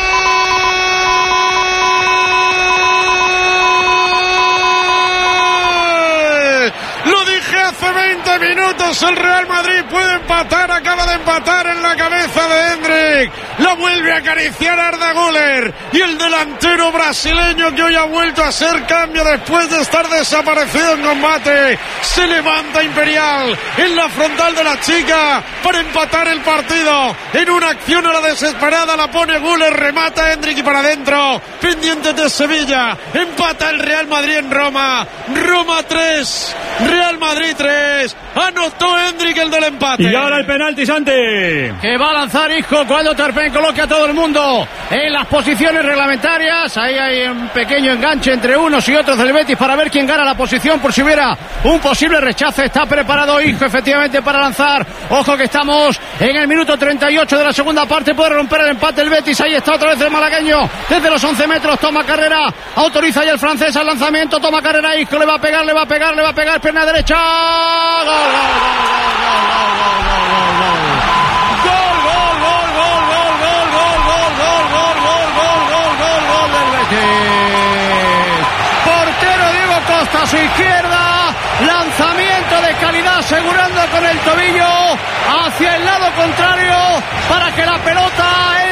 Hace veinte minutos el Real Madrid puede empatar, acaba de empatar en la cabeza de Hendrik, la vuelve a acariciar Arda Güler, y el delantero brasileño, que hoy ha vuelto a ser cambio después de estar desaparecido en combate, se levanta Imperial en la frontal de la chica para empatar el partido. En una acción a la desesperada la pone Güler, remata Hendrik y para adentro, pendiente de Sevilla, empata el Real Madrid en Roma. Roma tres, Real Madrid tres, anotó Hendrik el del empate. Y ahora el penalti, Santi. Que va a lanzar Isco cuando Terpen coloque a todo el mundo en las posiciones reglamentarias. Ahí hay un pequeño enganche entre unos y otros del Betis para ver quién gana la posición por si hubiera un posible rechace. Está preparado Isco efectivamente para lanzar. Ojo que estamos en el minuto treinta y ocho de la segunda parte. Puede romper el empate el Betis. Ahí está otra vez el malagueño desde los once metros. Toma carrera, autoriza ya el francés al lanzamiento. Toma carrera Isco, le va a pegar, le va a pegar, le va a pegar, pierna derecha. Gol, gol, gol, gol, gol, gol, gol, gol, gol, gol, gol, gol, gol, gol, gol del Betis. Portero Diego Costa a su izquierda, lanzamiento de calidad asegurando con el tobillo hacia el lado contrario para que la pelota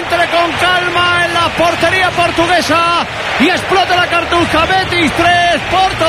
portuguesa y explota la cartuja. Betis tres, Porto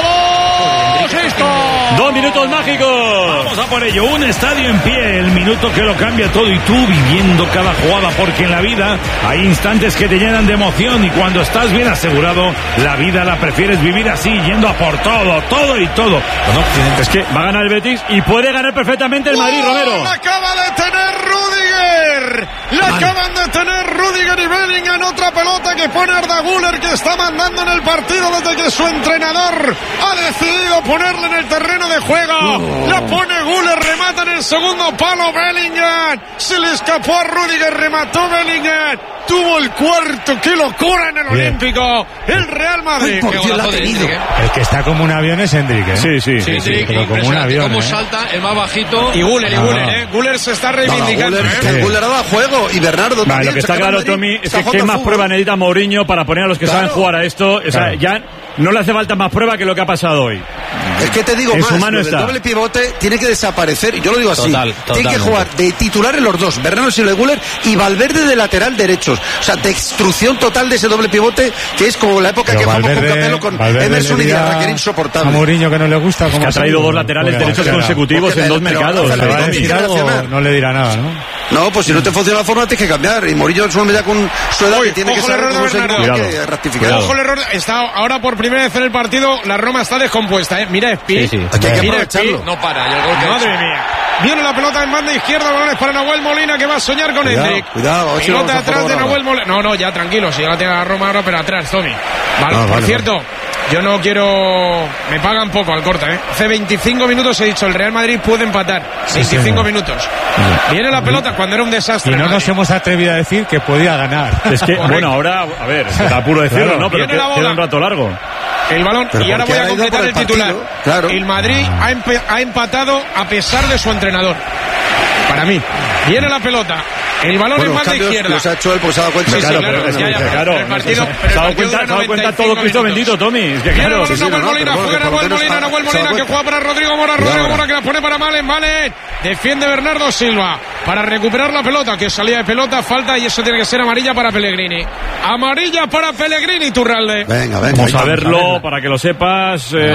dos. Esto. Dos minutos mágicos. Vamos a por ello. Un estadio en pie. El minuto que lo cambia todo y tú viviendo cada jugada. Porque en la vida hay instantes que te llenan de emoción y cuando estás bien asegurado, la vida la prefieres vivir así, yendo a por todo, todo y todo. No, es que va a ganar el Betis y puede ganar perfectamente el Madrid, ¡Oh, Romero! ¡La acaba de tener Rüdiger! ¡La Vale. acaban de tener Rüdiger y Bellingham! Otra pelota que pone Arda Güler, que está mandando en el partido desde que su entrenador ha decidido ponerle en el terreno de juego. Oh. La pone Güler, remata en el segundo palo Bellingham. Se le escapó a Rüdiger, remató Bellingham. Tuvo el cuarto, qué locura en el Bien. Olímpico. El Real Madrid. Ay, qué golazo de Hendrik, ¿eh? El que está como un avión es Hendrik, ¿eh? Sí, sí. Sí, sí, pero como un avión, cómo ¿eh? salta, el más bajito. Y Güler, y Ah. Güler, ¿eh? Güler se está reivindicando. No, no, Güler, ¿eh? Güler ha dado juego y Bernardo Vale, también. lo que está Saca claro, Madrid, Tommy, es está que qué jugando más fútbol. prueba necesita Mourinho para poner a los que Claro. saben jugar a esto. O sea, Claro. ya no le hace falta más prueba que lo que ha pasado hoy. Es que te digo En más, su mano lo del está. doble pivote tiene que desaparecer, y yo lo digo así. Total, tiene que totalmente. jugar de titulares los dos, Bernardo Silva y Güler, y Valverde de lateral derechos. O sea, destrucción total de ese doble pivote, que es como la época Pero que jugamos con Valverde- Capello, con Valverde Emerson le y dirá Diarra, que era a insoportable. Mourinho que no le gusta. Es que ¿cómo ha traído así? dos laterales Porque- derechos claro. consecutivos Porque- en dos pero- mercados. pero- ¿Le va a Tommy. decir algo? Reaccionar. No le dirá nada, ¿no? No, pues si no te funciona la forma, tienes que cambiar. Y Mourinho es un hombre ya con su edad Uy, que tiene que ojo el saber error de cómo se Bernardo. tiene que Cuidado. rectificar. Ojo el error, está ahora por primera vez en el partido, la Roma está descompuesta, ¿eh? Mira Spi, Sí, sí. Aquí hay que mira aprovecharlo. Spi. No para, y el gol que Madre ha hecho. mía. Viene la pelota en banda izquierda, balones para Nahuel Molina, que va a soñar con Cuidado, Hendrik. cuidado, a ver si lo Pelota vamos a atrás de jugar Nahuel Molina. No, no, ya tranquilo, si ya la tiene la Roma ahora, pero atrás, Tommy. Vale, Ah, por vale, cierto, yo no quiero... Me pagan poco al corte, ¿eh? Hace veinticinco minutos he dicho, el Real Madrid puede empatar. veinticinco sí. minutos. Viene la pelota cuando era un desastre. Y no el nos Madrid. hemos atrevido a decir que podía ganar. Es que, bueno, ahora, a ver, está apuro decirlo, Claro. ¿no? Pero Viene la que- bola. queda un rato largo. El balón, Pero y ahora porque voy a ha ido completar por el el titular. partido, claro. El Madrid ha, empe- ha empatado a pesar de su entrenador. Para mí. Viene la pelota. El balón Bueno, en los banda cambios izquierda. los ha hecho él porque se ha dado cuenta. Sí, sí, Claro, claro, pero es ya, que, ya, pero claro, el partido- se pero el ha dado partido cuenta, dura se ha dado cuenta todo noventa y cinco Cristo minutos. bendito, Tommy. Es que Viene el claro. balón, sí, sí, Nahuel no, no, Molina, pero juega bueno, Nahuel por lo Molina, menos Nahuel se ha dado Molina, que cuenta. juega para Rodrigo Mora, Cuidado Rodrigo ahora. Mora, que la pone para Malen, Malen. Defiende Bernardo Silva para recuperar la pelota, que salía de pelota, falta, y eso tiene que ser amarilla para Pellegrini. Amarilla para Pellegrini, Turralde. Venga, venga. Vamos a venga, verlo venga. para que lo sepas. eh,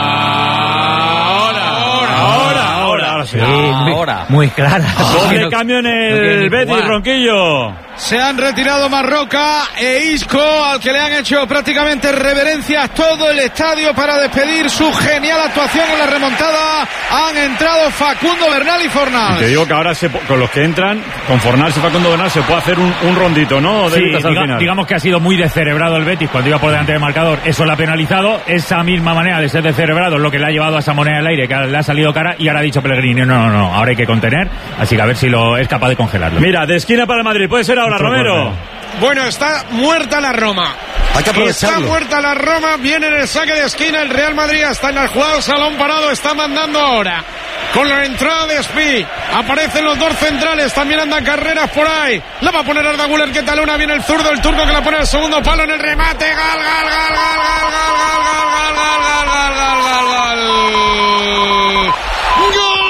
Ahora, ahora, ahora, ahora, ahora sí. Ahora. Muy clara. Doble cambio en quiere el ni Betis, jugar. Ronquillo. Se han retirado Marroca e Isco, al que le han hecho prácticamente reverencias todo el estadio para despedir su genial actuación en la remontada. Han entrado Facundo Bernal y Fornals. Te digo que ahora se, po- con los que entran, con Fornals y Facundo Bernal, se puede hacer un, un rondito, ¿no? De Sí, vistas al diga- final. digamos que ha sido muy descerebrado el Betis cuando iba por delante del marcador. Eso le ha penalizado. Esa misma manera de ser descerebrado es lo que le ha llevado a esa moneda al aire, que le ha salido cara, y ahora ha dicho Pellegrini, no, no, no, ahora hay que contener. Así que a ver si lo es capaz de congelarlo. Mira, de esquina para el Madrid. Puede ser ahora, Mucho Romero. fuerte. Bueno, está muerta la Roma. Hay que Está aprovecharlo. muerta la Roma, viene en el saque de esquina, el Real Madrid está en la jugada, salón parado, está mandando ahora. Con la entrada de Spi, aparecen los dos centrales, también andan carreras por ahí. La va a poner Arda Güler, que talona, viene el zurdo, el turco que la pone al segundo palo en el remate. Gal, gal, gal, gal, gal, gal, gal, gal, gal, gal, gal, gal, gal, gal. ¡Gol!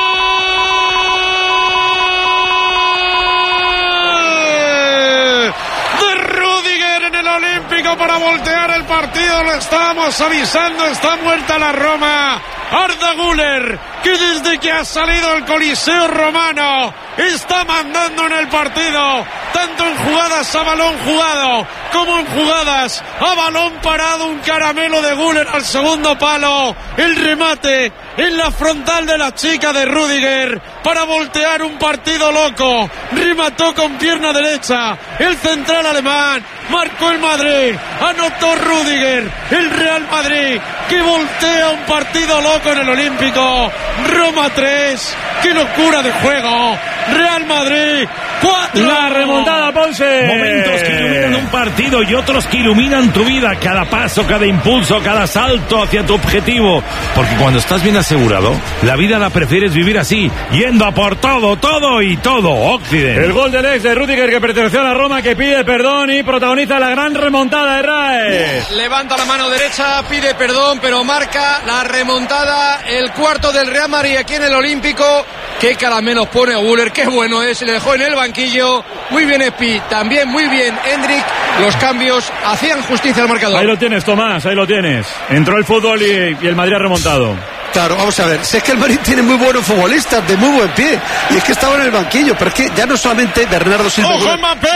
De Rüdiger en el Olímpico para voltear el partido, lo estábamos avisando, está muerta la Roma. Arda Güler, que desde que ha salido el Coliseo Romano está mandando en el partido, tanto en jugadas a balón jugado como en jugadas a balón parado. Un caramelo de Güler al segundo palo, el remate en la frontal de la chica de Rüdiger para voltear un partido loco. Remató con pierna derecha el central alemán, marcó el Madrid, anotó Rüdiger, el Real Madrid que voltea un partido loco en el Olímpico. Roma tres, qué locura de juego. Real Madrid cuatro. La remontada, Ponce. Momentos que iluminan un partido y otros que iluminan tu vida. Cada paso, cada impulso, cada salto hacia tu objetivo. Porque cuando estás bien asegurado, la vida la prefieres vivir así, yendo a por todo, todo y todo. Occidente. El gol del ex de Rüdiger, que perteneció a la Roma, que pide perdón y protagoniza la gran remontada de Rae. Levanta la mano derecha, pide perdón, pero marca la remontada, el cuarto del Real Madrid aquí en el Olímpico. qué caramelos pone Güler, qué bueno es, le dejó en el banquillo, muy bien Espi, también muy bien Hendrik, los cambios hacían justicia al marcador. Ahí lo tienes, Tomás, ahí lo tienes. Entró el fútbol y, y el Madrid ha remontado. Claro, vamos a ver, si es que el Madrid tiene muy buenos futbolistas, de muy buen pie, y es que estaba en el banquillo, pero es que ya no solamente Bernardo Silva... ¡Ojo, Mbappé!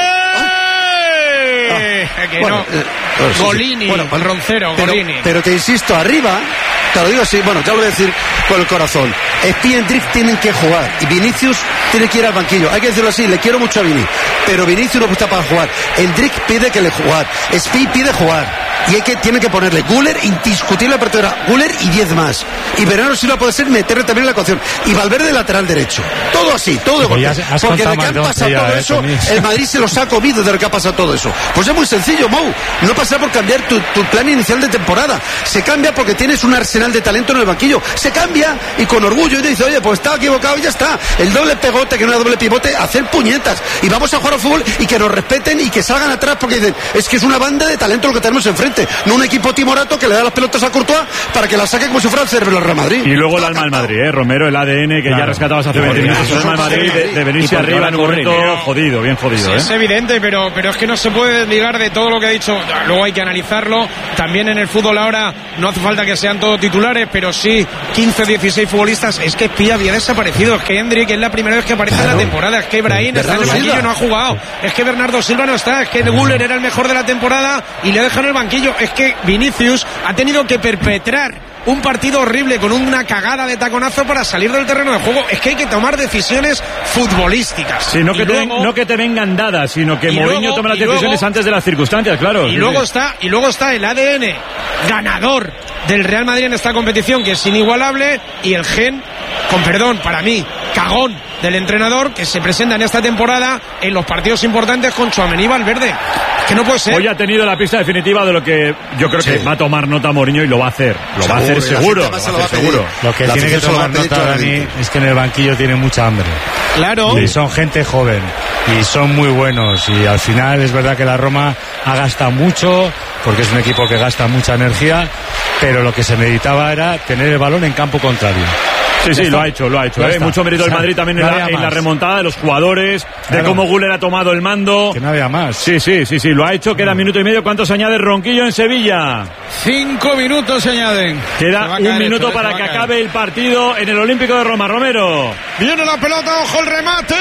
Ah, que bueno, no. eh, bueno, sí, Golini, sí. Bueno, el roncero, pero, Golini. Pero te insisto, arriba, te lo digo así, bueno, te lo voy a decir con el corazón. Espi y Hendrik tienen que jugar y Vinicius tiene que ir al banquillo. Hay que decirlo así, le quiero mucho a Vini, pero Vinicius no está para jugar. Hendrik pide que le jugar, Espi pide jugar. Y hay que, tiene que ponerle Güler, indiscutible apertura, Güler y diez más. Y Bernardo Silva puede ser meterle también en la ecuación. Y Valverde lateral derecho. Todo así, todo de golpe. Porque de que han pasado ya, todo eso, eso el Madrid se los ha comido de lo que ha pasado todo eso. Pues es muy sencillo, Mou. No pasa por cambiar tu, tu plan inicial de temporada. Se cambia porque tienes un arsenal de talento en el banquillo. Se cambia y con orgullo y dice, oye, pues estaba equivocado y ya está. El doble pegote, que no era doble pivote, hacer puñetas. Y vamos a jugar al fútbol y que nos respeten y que salgan atrás porque dicen, es que es una banda de talento lo que tenemos enfrente. No un equipo timorato que le da las pelotas a Courtois para que la saque como si fuera el cerebro del Real Madrid. Y luego el alma del Madrid, ¿eh? Romero, el A D N que claro, ya rescatabas hace veinte minutos. El alma del Madrid de, de venirse arriba en un momento jodido, bien jodido. Sí, ¿eh? Es evidente, pero, pero es que no se puede desligar de todo lo que ha dicho. Luego hay que analizarlo. También en el fútbol ahora no hace falta que sean todos titulares, pero sí quince, dieciséis futbolistas. Es que Espía había desaparecido. Es que Hendrik es la primera vez que aparece claro. en la temporada. Es que Brahim está en el banquillo y no ha jugado. Es que Bernardo Silva no está. Es que Güler era el mejor de la temporada y le dejan el banquillo. Es que Vinicius ha tenido que perpetrar un partido horrible con una cagada de taconazo para salir del terreno de juego. Es que hay que tomar decisiones futbolísticas. Sí, no, que luego, te, no que te vengan dadas, sino que Mourinho tome las decisiones luego, antes de las circunstancias, claro. Y sí, luego sí. está y luego está el A D N ganador del Real Madrid en esta competición, que es inigualable, y el gen, con perdón, para mí, cagón del entrenador, que se presenta en esta temporada en los partidos importantes con Tchouaméni y Valverde. Que no puede ser. Hoy ha tenido la pista definitiva de lo que yo creo sí. que va a tomar nota Mourinho y lo va a hacer. Lo seguro, va a hacer seguro. Lo, va a hacer seguro. Lo que la tiene que tomar nota, Dani, es que en el banquillo tiene mucha hambre. Claro. Y son gente joven y son muy buenos. Y al final es verdad que la Roma ha gastado mucho, porque es un equipo que gasta mucha energía, pero lo que se necesitaba era tener el balón en campo contrario. Sí, sí, lo ha hecho, lo ha hecho. ¿eh? Mucho mérito del Madrid también en la, en la remontada de los jugadores, claro. de cómo Güler ha tomado el mando. Que no había más. Sí, sí, sí, sí, lo ha hecho. Queda minuto y medio. ¿Cuánto se añade Ronquillo en Sevilla? Cinco minutos se añaden. Queda un minuto esto, para que acabe el partido en el Olímpico de Roma. Romero. Viene la pelota, ojo el remate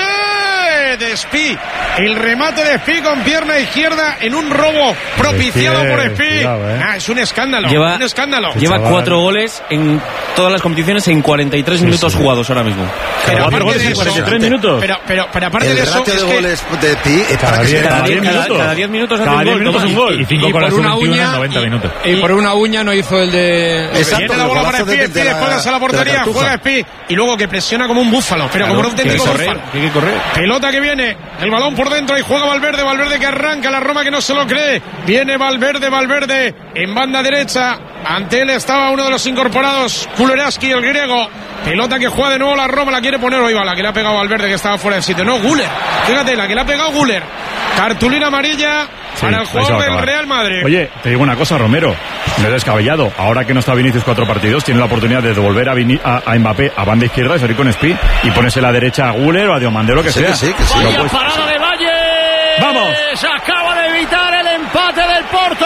de Espi. El remate de Espi con pierna izquierda en un robo propiciado por Espi. Cuidado, eh. ah, es un escándalo. Lleva, un escándalo. Lleva cuatro goles en todas las competiciones en cuarenta y tres sí, minutos sí. jugados ahora mismo. Pero aparte goles de en eso, cuarenta y tres minutos. Pero, pero, pero aparte el de eso, ratio es de que goles de Espi es para cada que diez, se cada diez minutos. Cada diez minutos hace cada un diez gol. Minutos un gol. Y cinco y con por una uña en noventa minutos. Y por una uña no hizo el de. Exacto, viene la bola para Espi, Espi después a la portería, juega Espi y luego que presiona como un búfalo, pero claro, como un auténtico búfalo. Tiene que correr. Pelota que viene, el balón por dentro y juega Valverde, Valverde que arranca, la Roma que no se lo cree. Viene Valverde, Valverde en banda derecha. Ante él estaba uno de los incorporados, Kulereski, el griego. Pelota que juega de nuevo la Roma, la quiere poner. Hoy va la que le ha pegado Valverde, que estaba fuera del sitio. No, Güler. Fíjate, la que le ha pegado Güler. Cartulina amarilla sí, para el jugador del Real Madrid. Oye, te digo una cosa, Romero. No es descabellado. Ahora que no está Vinicius cuatro partidos, tiene la oportunidad de devolver a, Vini, a, a Mbappé a banda izquierda y salir con Espi y ponerse la derecha a Güler o a Diomandé, lo que sí, sea. Que sí, que sí. Vaya pues, parada de Valle. ¡Vamos! Se acaba de evitar el empate del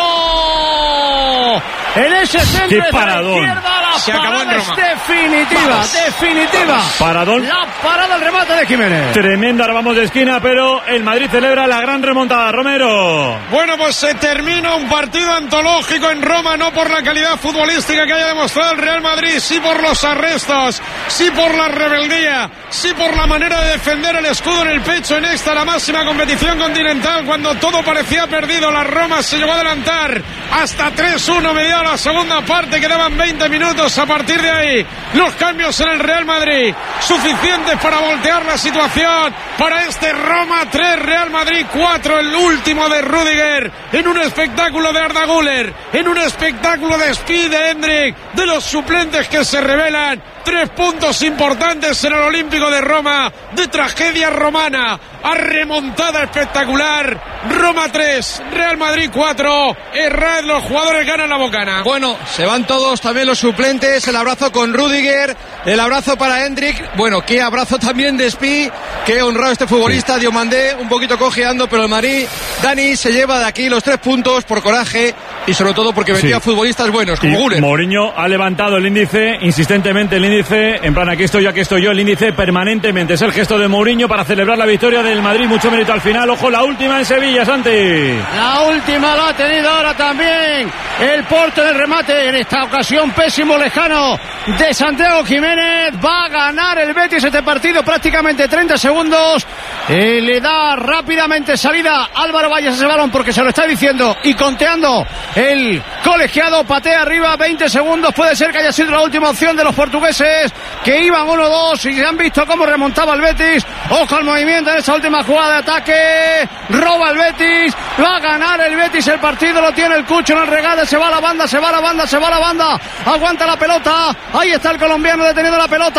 Porto. En ese centro ¡qué de paradón! izquierda, la se acabó en parada Roma. es definitiva, Vamos. definitiva. Vamos. Paradón. La parada, el remate de Jiménez. Tremenda, ahora vamos de esquina, pero el Madrid celebra la gran remontada. Romero. Bueno, pues se termina un partido antológico en Roma, no por la calidad futbolística que haya demostrado el Real Madrid, sí por los arrestos, sí por la rebeldía, sí por la manera de defender el escudo en el pecho en esta, la máxima competición continental, cuando todo parecía perdido. La Roma se llegó a adelantar hasta tres uno, mediada la segunda parte, quedaban veinte minutos. A partir de ahí, los cambios en el Real Madrid, suficientes para voltear la situación. para este Roma tres, Real Madrid cuatro, el último de Rüdiger, en un espectáculo de Arda Güler, en un espectáculo de Speed de Hendrik, de los suplentes que se revelan. Tres puntos importantes en el Olímpico de Roma, de tragedia romana a remontada espectacular. Roma tres, Real Madrid cuatro. Errad, los jugadores ganan la bocana. Bueno, se van todos, también los suplentes. El abrazo con Rüdiger, el abrazo para Hendrik. Bueno, qué abrazo también de Spi. Qué honrado este futbolista, Diomandé, un poquito cojeando, pero el Madrid, Dani, se lleva de aquí los tres puntos por coraje y sobre todo porque vendía sí. futbolistas buenos, como Güler. Mourinho ha levantado el índice, insistentemente el índice, en plan, aquí estoy yo, aquí estoy yo, el índice permanentemente. Es el gesto de Mourinho para celebrar la victoria del Madrid, mucho mérito al final. Ojo, la última en Sevilla, Santi. La última la ha tenido ahora también el Porto en el remate, en esta ocasión pésimo, lejano, de Santiago Jiménez. Va a ganar el Betis este partido, prácticamente treinta segundos. Eh, le da rápidamente salida Álvaro Valles ese balón porque se lo está diciendo y conteando el colegiado. Patea arriba, veinte segundos. Puede ser que haya sido la última opción de los portugueses, que iban uno dos y han visto cómo remontaba el Betis. Ojo al movimiento en esa última jugada de ataque. Roba el Betis. Va a ganar el Betis el partido. Lo tiene el Cucho en el regate. Se va a la banda, se va a la banda, se va a la banda. Aguanta la pelota. Ahí está el colombiano deteniendo la pelota.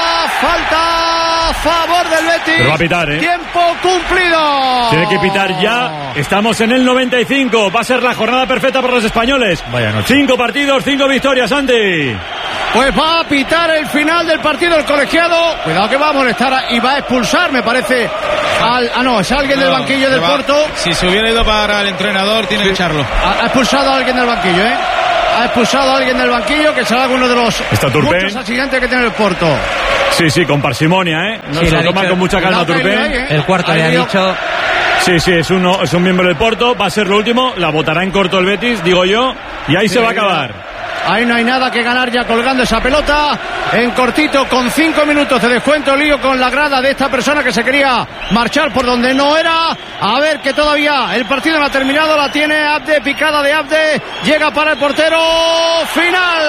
Falta a favor del Betis. Pero va a pitar, ¿eh? Tiempo cumplido. Tiene que pitar ya. Estamos en el noventa y cinco. Va a ser la jornada perfecta para los españoles. Vaya noche. Cinco partidos, cinco victorias, Andy. Pues va a pitar el final del partido el colegiado. Cuidado que va a molestar y va a expulsar, me parece. Al, ah, no, es alguien no, del banquillo del va, Porto. Si se hubiera ido para el entrenador, tiene sí. que echarlo. Ha, ha expulsado a alguien del banquillo, ¿eh? Ha expulsado a alguien del banquillo, que será uno de los muchos accidentes que tiene el Porto. Sí, sí, con parsimonia, ¿eh? No sí, se lo toma con mucha calma Turpin. ¿eh? El cuarto ahí le ha dicho. Sí, sí, es, uno, es un miembro del Porto, va a ser lo último, la botará en corto el Betis, digo yo, y ahí sí, se va a acabar. Ahí no hay nada que ganar ya colgando esa pelota. En cortito, con cinco minutos de descuento, lío con la grada de esta persona que se quería marchar por donde no era. A ver que todavía el partido no ha terminado. La tiene Abde, picada de Abde. Llega para el portero. Final.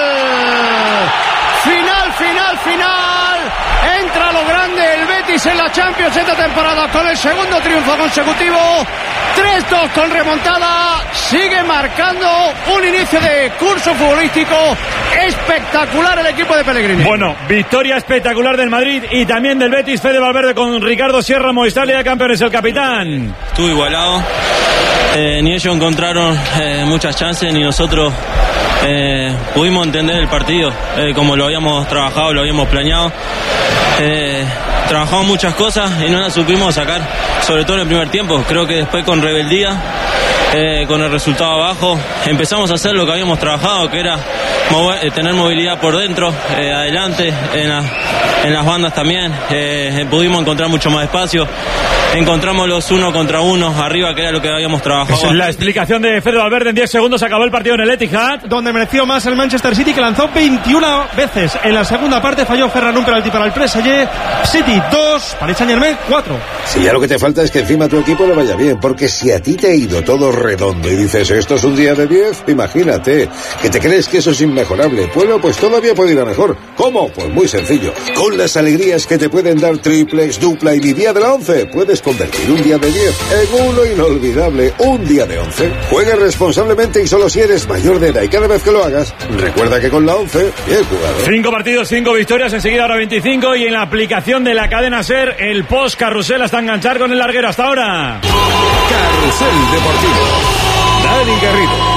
Final, final, final. Entra lo grande el Betis en la Champions esta temporada con el segundo triunfo consecutivo. tres dos con remontada. Sigue marcando un inicio de curso futbolístico espectacular el equipo de Pellegrini. Bueno, victoria espectacular del Madrid y también del Betis. Fede Valverde con Ricardo Sierra, Movistar Liga de Campeones, el capitán. Estuvo igualado. Eh, ni ellos encontraron eh, muchas chances, ni nosotros eh, pudimos entender el partido eh, como lo habíamos trabajado, lo habíamos planeado. Eh, trabajamos muchas cosas y no las supimos sacar, sobre todo en el primer tiempo. Creo que después con rebeldía, eh, con el resultado abajo, empezamos a hacer lo que habíamos trabajado, que era mover, eh, tener movilidad por dentro, eh, adelante, en, la, en las bandas también. Eh, pudimos encontrar mucho más espacio. Encontramos los uno contra uno arriba, que era lo que habíamos trabajado. Es la explicación de Fede Valverde. En diez segundos acabó el partido en el Etihad, donde mereció más el Manchester City, que lanzó veintiuna veces. En la segunda parte falló Ferran un penalti para el P S G. City dos, Paris Saint-Germain cuatro. Si ya lo que te falta es que encima tu equipo le vaya bien, porque si a ti te ha ido todo redondo y dices esto es un día de diez, imagínate, que te crees que eso es inmejorable. Bueno, pues todavía puede ir a mejor. ¿Cómo? Pues muy sencillo. Con las alegrías que te pueden dar triplex, dupla y mi día de la once, puedes convertir un día de diez en uno inolvidable, un día de once. Juega responsablemente y solo si eres mayor de edad, y cada vez que lo hagas, recuerda que con la once, bien jugado. Cinco partidos, cinco victorias, enseguida ahora veinticinco, y en la aplicación de la cadena SER, el post carrusel hasta enganchar con el larguero. Hasta ahora. Carrusel Deportivo. Dani Garrido.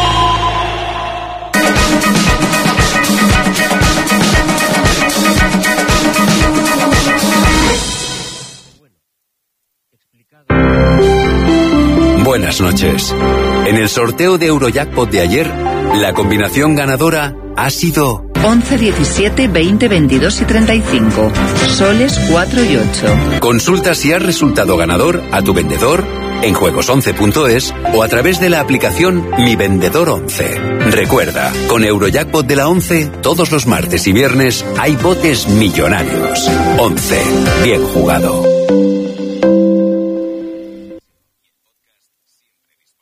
Buenas noches. En el sorteo de Eurojackpot de ayer, la combinación ganadora ha sido once, diecisiete, veinte, veintidós y treinta y cinco. Soles cuatro y ocho. Consulta si has resultado ganador a tu vendedor en juegos once punto es o a través de la aplicación Mi Vendedor once. Recuerda, con Eurojackpot de la once, todos los martes y viernes hay botes millonarios. once. Bien jugado.